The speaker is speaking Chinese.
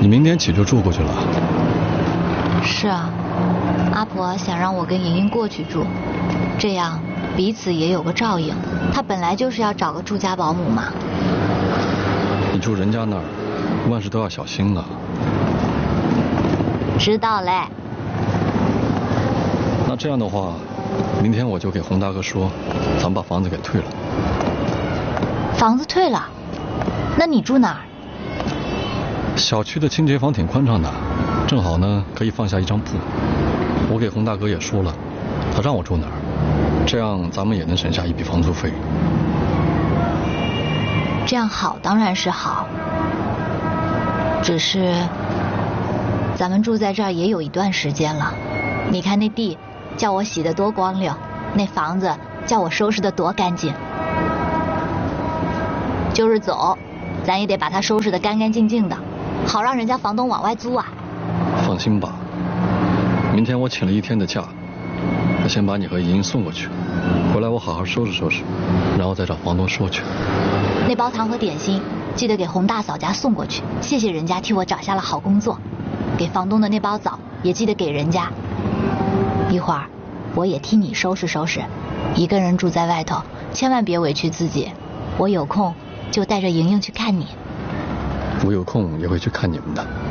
明天起就住过去了？ 是啊，阿婆想让我跟莹莹过去住，这样彼此也有个照应。她本来就是要找个住家保姆嘛。 你住人家那儿，万事都要小心啊。 知道嘞。 那这样的话，明天我就给洪大哥说，咱们把房子给退了。 房子退了？那你住哪儿？ 小区的清洁房挺宽敞的，正好呢可以放下一张布。我给洪大哥也说了，他让我住哪儿，这样咱们也能省下一笔房租费。 这样好当然是好，只是咱们住在这儿也有一段时间了。你看那地叫我洗得多光溜，那房子叫我收拾得多干净。就是走，咱也得把它收拾得干干净净的，好让人家房东往外租啊。 放心吧，明天我请了1天的假，我先把你和莹莹送过去，回来我好好收拾收拾，然后再找房东说去。 那包糖和点心记得给洪大嫂家送过去，谢谢人家替我找下了好工作。给房东的那包枣也记得给人家。一会儿我也替你收拾收拾，一个人住在外头，千万别委屈自己。我有空就带着莹莹去看你。 我有空也会去看你们的。